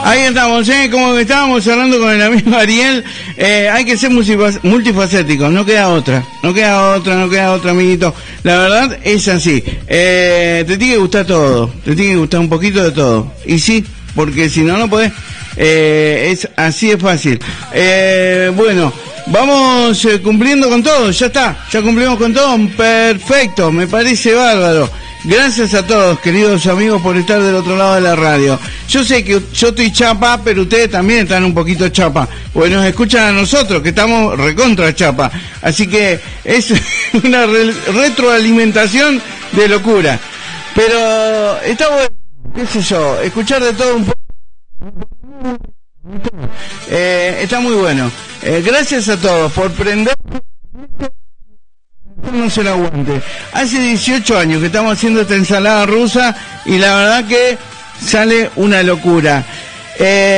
Ahí estamos, como estábamos hablando con el amigo Ariel, hay que ser multifacéticos, no queda otra, amiguito. La verdad es así, te tiene que gustar todo, te tiene que gustar un poquito de todo. Y sí, porque si no, no podés, es así de fácil. Bueno, vamos cumpliendo con todo, ya está, ya cumplimos con todo, perfecto, me parece bárbaro. Gracias a todos, queridos amigos, por estar del otro lado de la radio. Yo sé que yo estoy chapa, pero ustedes también están un poquito chapa, porque nos escuchan a nosotros, que estamos recontra chapa. Así que es una retroalimentación de locura. Pero está bueno, qué sé yo, escuchar de todo un poco. Está muy bueno. Gracias a todos por prender. No se lo aguante. Hace 18 años que estamos haciendo esta ensalada rusa y la verdad que sale una locura.